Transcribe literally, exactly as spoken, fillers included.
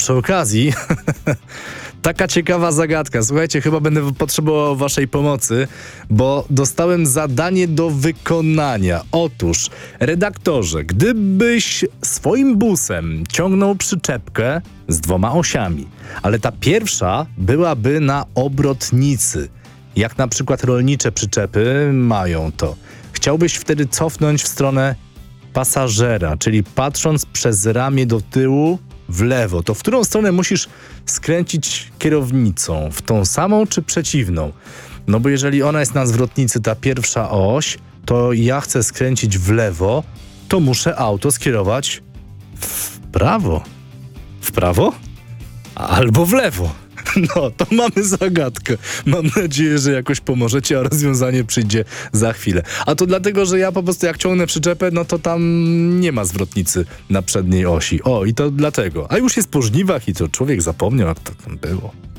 przy okazji, taka ciekawa zagadka. Słuchajcie, chyba będę potrzebował waszej pomocy, bo dostałem zadanie do wykonania. Otóż, redaktorze, gdybyś swoim busem ciągnął przyczepkę z dwoma osiami, ale ta pierwsza byłaby na obrotnicy, jak na przykład rolnicze przyczepy mają to. Chciałbyś wtedy cofnąć w stronę pasażera, czyli patrząc przez ramię do tyłu w lewo, to w którą stronę musisz skręcić kierownicą? W tą samą czy przeciwną? No bo jeżeli ona jest na zwrotnicy, ta pierwsza oś, to ja chcę skręcić w lewo, to muszę auto skierować w prawo. W prawo? Albo w lewo. No, to mamy zagadkę. Mam nadzieję, że jakoś pomożecie, a rozwiązanie przyjdzie za chwilę. A to dlatego, że ja po prostu jak ciągnę przyczepę, no to tam nie ma zwrotnicy na przedniej osi. O, i to dlatego. A już jest po żniwach i to człowiek zapomniał, jak to tam było.